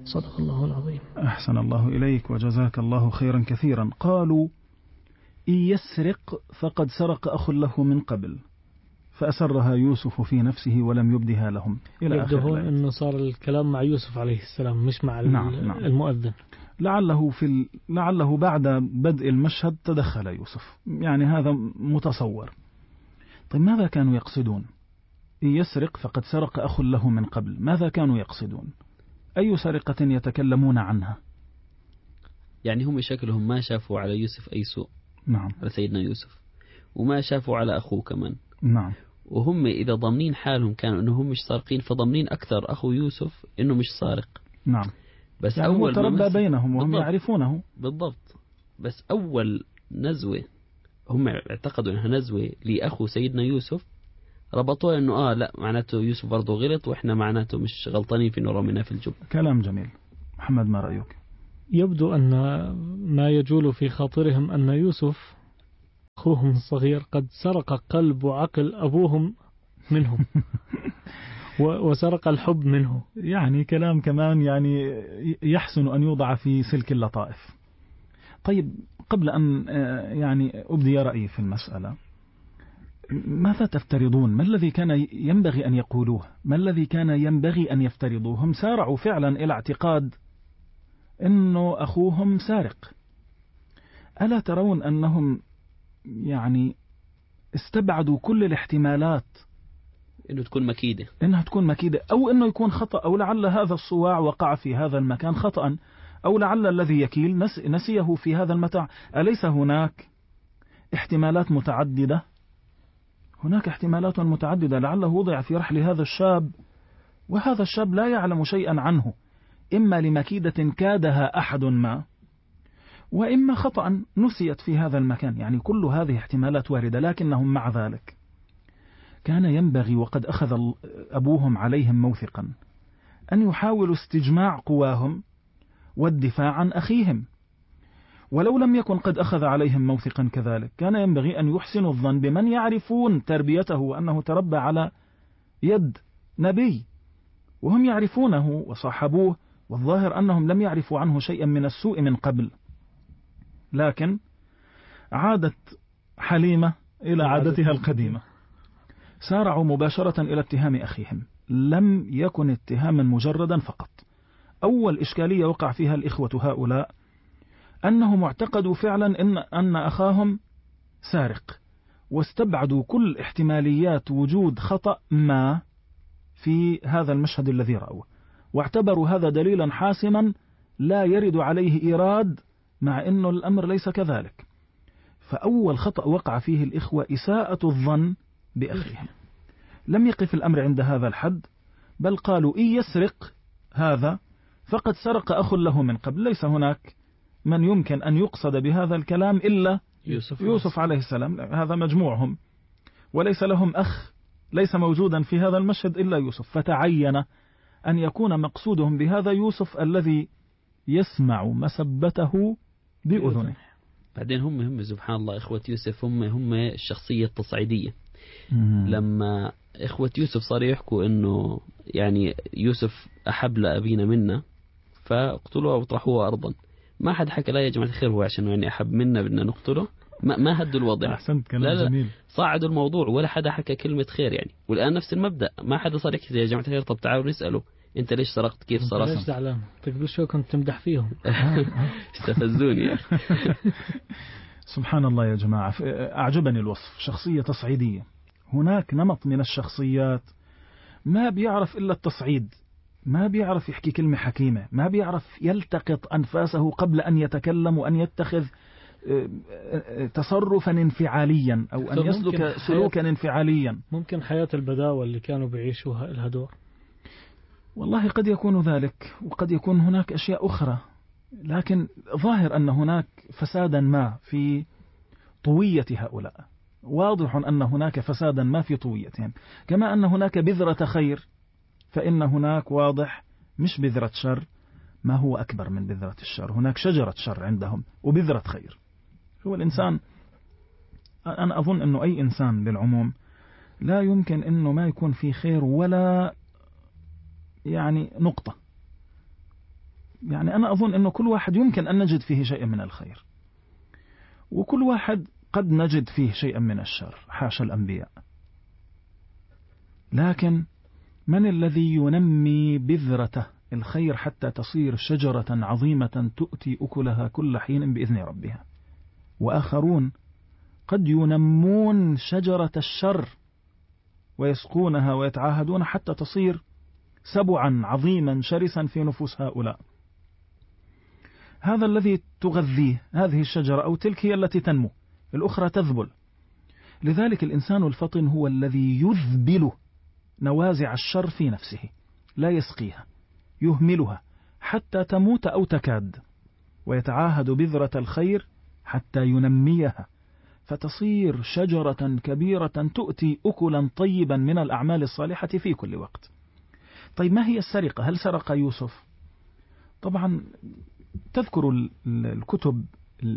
صدق الله العظيم. أحسن الله إليك وجزاك الله خيرا كثيرا. قالوا إن يسرق فقد سرق أخ له من قبل فأسرها يوسف في نفسه ولم يبدها لهم، إلى آخر يبدو الآية. أنه صار الكلام مع يوسف عليه السلام مش مع نعم. المؤذن. لعله بعد بدء المشهد تدخل يوسف، يعني هذا متصور. طيب ماذا كانوا يقصدون؟ إن يسرق فقد سرق أخ له من قبل، ماذا كانوا يقصدون؟ أي سرقة يتكلمون عنها؟ يعني هم شكلهم ما شافوا على يوسف أي سوء. نعم. على سيدنا يوسف، وما شافوا على أخوه كمان. نعم. وهم إذا ضمنين حالهم كانوا إنهم مش سارقين، فضمنين أكثر أخو يوسف إنه مش سارق. نعم. بس يعني أول تربى بينهم وهم بالضبط. يعرفونه. بالضبط. بس أول نزوة هم اعتقدوا إنها نزوة لأخو سيدنا يوسف، ربطوها إنه لا معناته يوسف برضو غلط وإحنا معناته مش غلطانين في رمينا في الجب. كلام جميل. محمد ما رأيك؟ يبدو أن ما يجول في خاطرهم أن يوسف أخوهم الصغير قد سرق قلب وعقل أبوهم منهم وسرق الحب منه. يعني كلام كمان يعني يحسن أن يوضع في سلك اللطائف. طيب قبل أن يعني أبدي رأيي في المسألة، ماذا تفترضون؟ ما الذي كان ينبغي أن يقولوه؟ ما الذي كان ينبغي أن يفترضوه؟ هم سارعوا فعلا إلى اعتقاد أنه أخوهم سارق. ألا ترون أنهم يعني استبعدوا كل الاحتمالات إنه تكون مكيدة، إنها تكون مكيدة، أو إنه يكون خطأ، أو لعل هذا الصواع وقع في هذا المكان خطأ، أو لعل الذي يكيل نسيه في هذا المتاع. أليس هناك احتمالات متعددة؟ هناك احتمالات متعددة. لعله وضع في رحل هذا الشاب وهذا الشاب لا يعلم شيئا عنه، إما لمكيدة كادها أحد ما، وإما خطأ نسيت في هذا المكان. يعني كل هذه احتمالات واردة، لكنهم مع ذلك كان ينبغي، وقد أخذ أبوهم عليهم موثقا، أن يحاولوا استجماع قواهم والدفاع عن أخيهم. ولو لم يكن قد أخذ عليهم موثقا كذلك، كان ينبغي أن يحسنوا الظن بمن يعرفون تربيته وأنه تربى على يد نبي، وهم يعرفونه وصاحبوه، والظاهر أنهم لم يعرفوا عنه شيئا من السوء من قبل. لكن عادت حليمة إلى عادتها القديمة، سارعوا مباشرة إلى اتهام أخيهم. لم يكن اتهاما مجردا فقط. أول إشكالية وقع فيها الإخوة هؤلاء أنهم اعتقدوا فعلا أن أخاهم سارق، واستبعدوا كل احتماليات وجود خطأ ما في هذا المشهد الذي رأوه، واعتبروا هذا دليلا حاسما لا يرد عليه إيراد، مع أنه الأمر ليس كذلك. فأول خطأ وقع فيه الإخوة إساءة الظن بأخيهم. لم يقف الأمر عند هذا الحد، بل قالوا إن يسرق هذا فقد سرق أخ له من قبل. ليس هناك من يمكن أن يقصد بهذا الكلام إلا يوسف عليه السلام، هذا مجموعهم، وليس لهم أخ ليس موجودا في هذا المشهد إلا يوسف، فتعين أن يكون مقصودهم بهذا يوسف الذي يسمع مسبته بأذنه. بعدين هم سبحان الله إخوة يوسف هم الشخصية التصعيدية. لما إخوة يوسف صاروا يحكوا إنه يعني يوسف أحب لأبينا منا فاقتلوه وطرحوه أرضا، ما حد حكى لا يا جماعة الخير هو عشان يعني أحب منا بدنا نقتله. ما هدوا الوضع. أحسنت، كلام جميل. صاعدوا الموضوع ولا حدا حكى كلمة خير يعني. والآن نفس المبدأ، ما حدا صار يحكي يا جماعة الخير طب تعالوا نسأله أنت ليش سرقت، كيف سرقت. ليش زعلان؟ تقول شو كنت تمدح فيهم. استفزوني. سبحان الله يا جماعة. أعجبني الوصف، شخصية تصعيدية. هناك نمط من الشخصيات ما بيعرف إلا التصعيد، ما بيعرف يحكي كلمة حكيمة، ما بيعرف يلتقط أنفاسه قبل أن يتكلم وأن يتخذ تصرفا انفعاليا أو أن يسلك سلوكا انفعاليا. ممكن حياة البداوة اللي كانوا بيعيشوها لها دور. والله قد يكون ذلك، وقد يكون هناك أشياء أخرى، لكن ظاهر أن هناك فسادا ما في طوية هؤلاء. واضح أن هناك فسادا ما في طويتهم، كما أن هناك بذرة خير، فإن هناك واضح مش بذرة شر، ما هو أكبر من بذرة الشر. هناك شجرة شر عندهم وبذرة خير. هو الإنسان، أنا أظن أنه أي إنسان بالعموم لا يمكن أنه ما يكون فيه خير ولا يعني نقطة. يعني أنا أظن أنه كل واحد يمكن أن نجد فيه شيئا من الخير، وكل واحد قد نجد فيه شيئا من الشر، حاشا الأنبياء. لكن من الذي ينمي بذرة الخير حتى تصير شجرة عظيمة تؤتي أكلها كل حين بإذن ربها؟ وآخرون قد ينمون شجرة الشر ويسقونها ويتعاهدون حتى تصير سبعا عظيما شرسا في نفوس هؤلاء. هذا الذي تغذيه هذه الشجرة أو تلك هي التي تنمو، الأخرى تذبل. لذلك الإنسان الفطن هو الذي يذبل نوازع الشر في نفسه، لا يسقيها، يهملها حتى تموت أو تكاد، ويتعاهد بذرة الخير حتى ينميها فتصير شجرة كبيرة تؤتي أكلا طيبا من الأعمال الصالحة في كل وقت. طيب ما هي السرقة؟ هل سرق يوسف؟ طبعا تذكر الكتب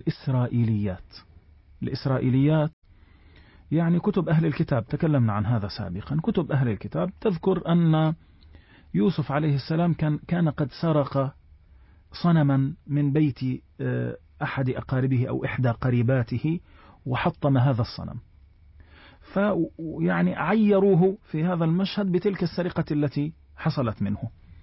الإسرائيليات يعني كتب أهل الكتاب، تكلمنا عن هذا سابقا. كتب أهل الكتاب تذكر أن يوسف عليه السلام كان قد سرق صنما من بيت أحد أقاربه أو إحدى قريباته وحطم هذا الصنم، فيعني عيروه في هذا المشهد بتلك السرقة التي حصلت منه.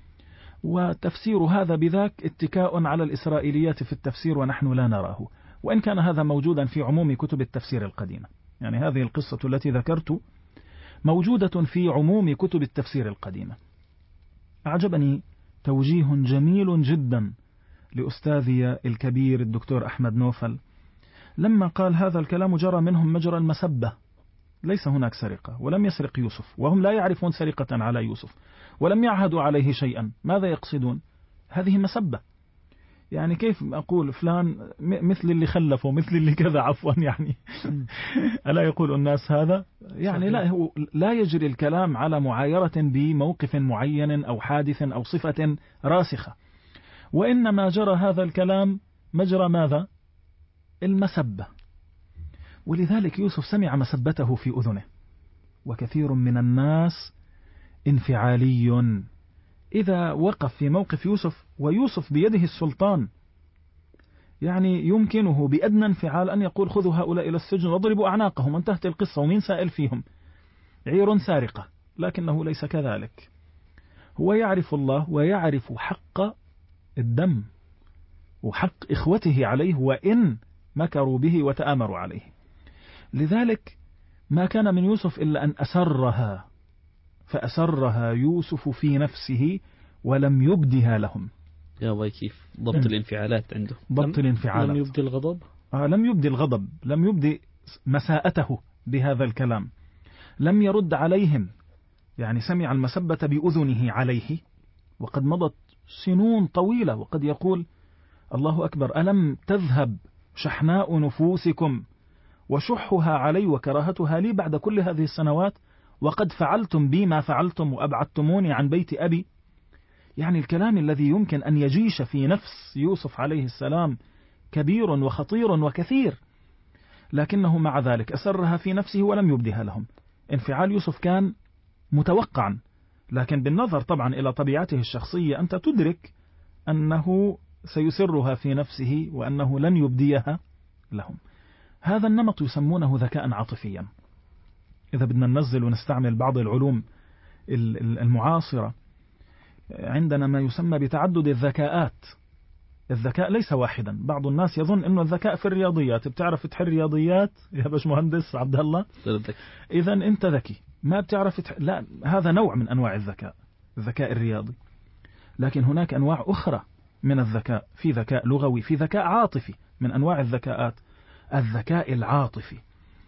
وتفسير هذا بذاك اتكاء على الإسرائيليات في التفسير ونحن لا نراه، وإن كان هذا موجودا في عموم كتب التفسير القديمة. يعني هذه القصة التي ذكرت موجودة في عموم كتب التفسير القديمة. أعجبني توجيه جميل جدا لأستاذي الكبير الدكتور أحمد نوفل لما قال هذا الكلام جرى منهم مجرى المسبة، ليس هناك سرقة ولم يسرق يوسف، وهم لا يعرفون سرقة على يوسف ولم يعهدوا عليه شيئا. ماذا يقصدون؟ هذه مسبة. يعني كيف أقول فلان مثل اللي خلفه، مثل اللي كذا، عفوا يعني ألا يقول الناس هذا؟ يعني لا يجري الكلام على معايرة بموقف معين أو حادث أو صفة راسخة، وإنما جرى هذا الكلام مجرى ماذا؟ المسبة. ولذلك يوسف سمع مسبته في أذنه. وكثير من الناس انفعالي إذا وقف في موقف يوسف ويوسف بيده السلطان، يعني يمكنه بأدنى انفعال أن يقول خذوا هؤلاء إلى السجن واضربوا أعناقهم وانتهت القصة ومين سائل فيهم، عير سارقة. لكنه ليس كذلك، هو يعرف الله ويعرف حق الدم وحق إخوته عليه وإن مكروا به وتآمروا عليه. لذلك ما كان من يوسف إلا أن أسرها، فأسرها يوسف في نفسه ولم يبدها لهم. يا الله كيف ضبط الانفعالات عنده، ضبط الانفعالات. لم يبدي الغضب، لم يبدي الغضب، لم يبدي مساءته بهذا الكلام، لم يرد عليهم. يعني سمع المسبة بأذنه عليه وقد مضت سنون طويلة، وقد يقول الله أكبر ألم تذهب شحناء نفوسكم وشحها علي وكراهتها لي بعد كل هذه السنوات وقد فعلتم بي ما فعلتم وأبعدتموني عن بيت أبي. يعني الكلام الذي يمكن أن يجيش في نفس يوسف عليه السلام كبير وخطير وكثير، لكنه مع ذلك أسرها في نفسه ولم يبدها لهم. انفعال يوسف كان متوقعا، لكن بالنظر طبعا إلى طبيعته الشخصية أنت تدرك أنه سيسرها في نفسه وأنه لن يبديها لهم. هذا النمط يسمونه ذكاء عاطفيا. إذا بدنا ننزل ونستعمل بعض العلوم المعاصرة، عندنا ما يسمى بتعدد الذكاءات. الذكاء ليس واحدا. بعض الناس يظن أنه الذكاء في الرياضيات، بتعرف تحل رياضيات يا باش مهندس عبد الله إذا أنت ذكي. ما بتعرف لا، هذا نوع من أنواع الذكاء الرياضي. لكن هناك أنواع أخرى من الذكاء، في ذكاء لغوي، في ذكاء عاطفي. من أنواع الذكاءات الذكاء العاطفي،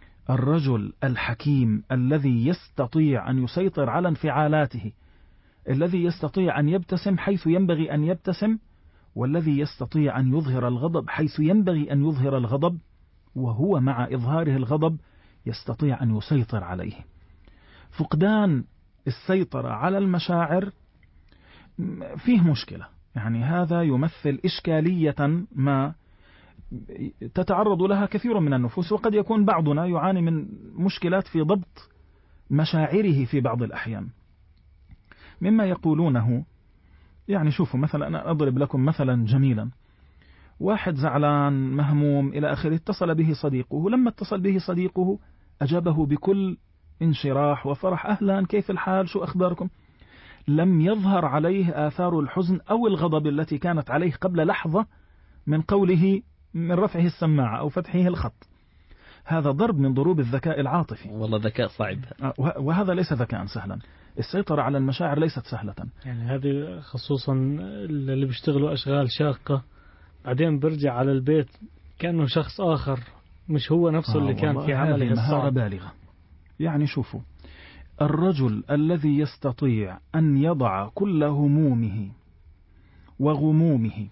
الرجل الحكيم الذي يستطيع أن يسيطر على انفعالاته، الذي يستطيع أن يبتسم حيث ينبغي أن يبتسم، والذي يستطيع أن يظهر الغضب حيث ينبغي أن يظهر الغضب، وهو مع إظهاره الغضب يستطيع أن يسيطر عليه. فقدان السيطرة على المشاعر فيه مشكلة، يعني هذا يمثل إشكالية ما تتعرض لها كثير من النفوس، وقد يكون بعضنا يعاني من مشكلات في ضبط مشاعره في بعض الأحيان. مما يقولونه يعني شوفوا مثلا، أنا أضرب لكم مثلا جميلا. واحد زعلان مهموم إلى آخره، اتصل به صديقه، لما اتصل به صديقه أجابه بكل انشراح وفرح: أهلا، كيف الحال، شو أخباركم؟ لم يظهر عليه آثار الحزن أو الغضب التي كانت عليه قبل لحظة من قوله، من رفعه السماعة أو فتحه الخط. هذا ضرب من ضروب الذكاء العاطفي. والله ذكاء صعب. وهذا ليس ذكاء سهلا. السيطرة على المشاعر ليست سهلة. يعني هذه خصوصا اللي بيشتغلوا أشغال شاقة، بعدين برجع على البيت كأنه شخص آخر، مش هو نفسه اللي كان في عمله الصعب. بالغة. يعني شوفوا، الرجل الذي يستطيع أن يضع كل همومه وغمومه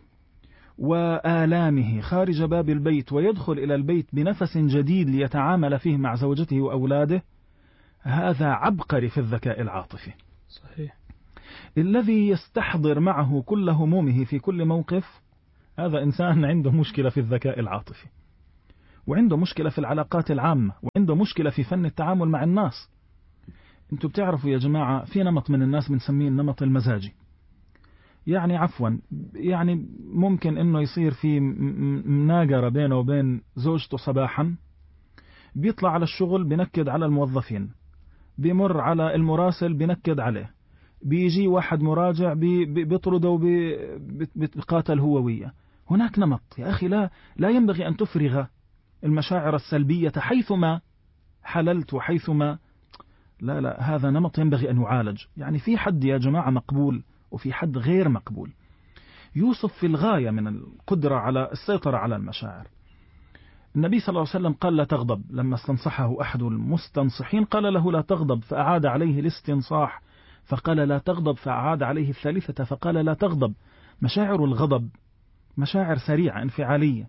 وآلامه خارج باب البيت ويدخل إلى البيت بنفس جديد ليتعامل فيه مع زوجته وأولاده، هذا عبقري في الذكاء العاطفي. صحيح. الذي يستحضر معه كل همومه في كل موقف، هذا إنسان عنده مشكلة في الذكاء العاطفي، وعنده مشكلة في العلاقات العامة، وعنده مشكلة في فن التعامل مع الناس. انتوا بتعرفوا يا جماعة، في نمط من الناس بنسميه النمط المزاجي. يعني عفوا، يعني ممكن انه يصير في مناقرة بينه وبين زوجته صباحا، بيطلع على الشغل بنكد على الموظفين، بيمر على المراسل بنكد عليه، بيجي واحد مراجع بيطرده وبيقاتل هو وياه. هناك نمط يا أخي، لا ينبغي أن تفرغ المشاعر السلبية حيثما حللت وحيثما لا، هذا نمط ينبغي أن يعالج. يعني في حد يا جماعة مقبول وفي حد غير مقبول. يوسف في الغاية من القدرة على السيطرة على المشاعر. النبي صلى الله عليه وسلم قال لا تغضب، لما استنصحه أحد المستنصحين قال له لا تغضب، فأعاد عليه الاستنصاح فقال لا تغضب، فأعاد عليه الثالثة فقال لا تغضب. مشاعر الغضب مشاعر سريعة انفعالية،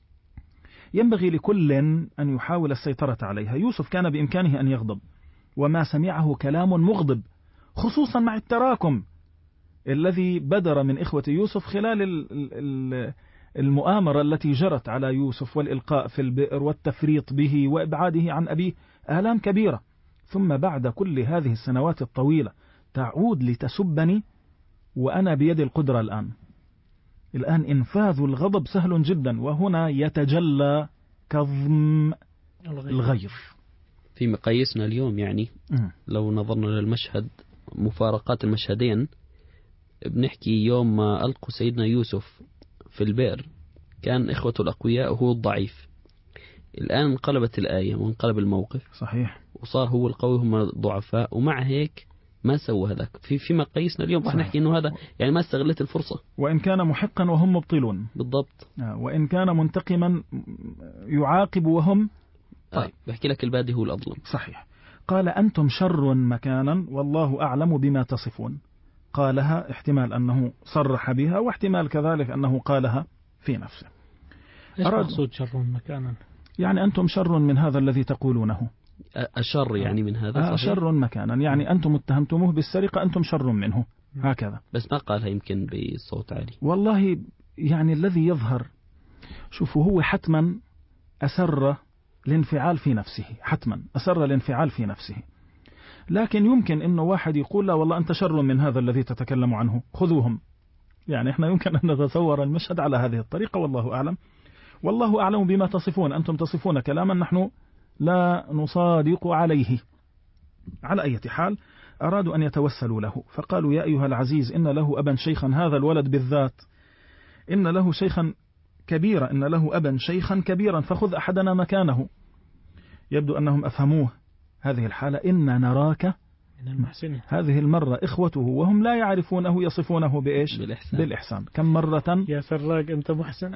ينبغي لكل أن يحاول السيطرة عليها. يوسف كان بإمكانه أن يغضب، وما سمعه كلام مغضب، خصوصا مع التراكم الذي بدر من إخوة يوسف خلال المؤامرة التي جرت على يوسف، والإلقاء في البئر والتفريط به وإبعاده عن أبيه، آلام كبيرة. ثم بعد كل هذه السنوات الطويلة تعود لتسبني وأنا بيد القدرة. الآن إنفاذ الغضب سهل جدا، وهنا يتجلى كظم الغيظ في مقاييسنا اليوم. يعني لو نظرنا للمشهد، مفارقات المشهدين، بنحكي يوم ما ألقوا سيدنا يوسف في البئر كان إخوته الأقوياء وهو الضعيف. الآن انقلبت الآية وانقلب الموقف. صحيح. وصار هو القوي هم الضعفاء، ومع هيك ما سوى هذاك. في مقاييسنا اليوم راح نحكي إنه هذا يعني ما استغلت الفرصة. وإن كان محقا وهم مبطلون. بالضبط. وإن كان منتقما يعاقب وهم. طيب بحكي لك البادي هو الأظلم. صحيح. قال أنتم شر مكانا والله أعلم بما تصفون. قالها احتمال أنه صرح بها، واحتمال كذلك أنه قالها في نفسه. إيش مقصود شر مكانا؟ يعني أنتم شر من هذا الذي تقولونه. أشر يعني من هذا. صحيح. شر مكانا يعني أنتم اتهمتموه بالسرقة، أنتم شر منه، هكذا. بس ما قالها يمكن بصوت عالي. والله يعني الذي يظهر، شوفوا، هو حتما أسر الانفعال في نفسه، حتما أسر الانفعال في نفسه. لكن يمكن إنه واحد يقول لا والله أنت شر من هذا الذي تتكلم عنه، خذوهم. يعني إحنا يمكن أن نتصور المشهد على هذه الطريقة، والله أعلم. والله أعلم بما تصفون، أنتم تصفون كلاما نحن لا نصادق عليه. على أي حال أرادوا أن يتوسلوا له، فقالوا يا أيها العزيز إن له أبا شيخا، هذا الولد بالذات إن له شيخا كبيرا، إن له أبا شيخا كبيرا فخذ أحدنا مكانه. يبدو أنهم أفهموه هذه الحالة. إن نراك من المحسنين. هذه المرة إخوته وهم لا يعرفونه يصفونه بإيش؟ بالإحسان. كم مرة يا سراق أنت محسن.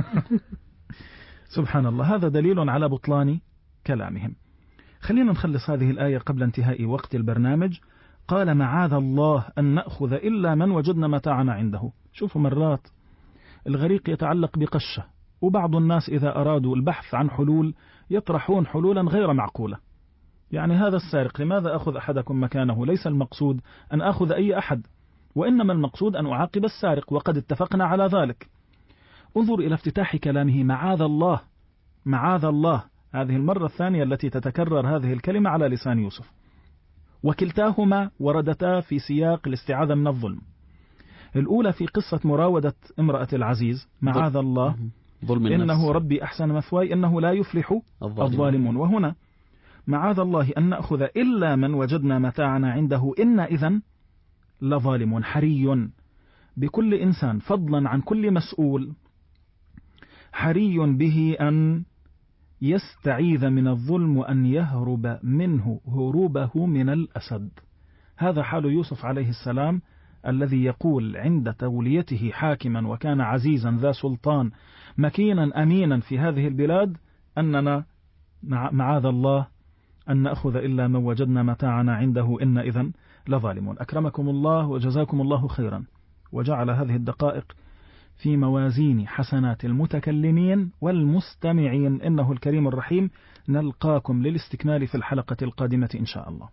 سبحان الله. هذا دليل على بطلان كلامهم. خلينا نخلص هذه الآية قبل انتهاء وقت البرنامج. قال معاذ الله أن نأخذ إلا من وجدنا متاعنا عنده. شوفوا، مرات الغريق يتعلق بقشة، وبعض الناس إذا أرادوا البحث عن حلول يطرحون حلولا غير معقولة. يعني هذا السارق، لماذا أخذ أحدكم مكانه؟ ليس المقصود أن أخذ أي أحد، وإنما المقصود أن أعاقب السارق، وقد اتفقنا على ذلك. انظر إلى افتتاح كلامه، معاذ الله، معاذ الله. هذه المرة الثانية التي تتكرر هذه الكلمة على لسان يوسف، وكلتاهما وردتا في سياق الاستعاذة من الظلم. الأولى في قصة مراودة امرأة العزيز، معاذ الله إنه ربي أحسن مثواي إنه لا يفلح الظالمون. وهنا معاذ الله أن نأخذ إلا من وجدنا متاعنا عنده إن إذن لظالمون. حري بكل إنسان فضلا عن كل مسؤول، حري به أن يستعيذ من الظلم وأن يهرب منه هروبه من الأسد. هذا حال يوسف عليه السلام الذي يقول عند توليته حاكما وكان عزيزا ذا سلطان مكينا أمينا في هذه البلاد أننا معاذ الله أن نأخذ إلا من وجدنا متاعنا عنده إن إذن لظالمون. أكرمكم الله وجزاكم الله خيرا، وجعل هذه الدقائق في موازين حسنات المتكلمين والمستمعين إنه الكريم الرحيم. نلقاكم للاستكمال في الحلقة القادمة إن شاء الله.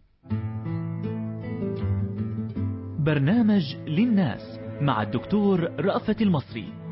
برنامج للناس مع الدكتور رأفت المصري.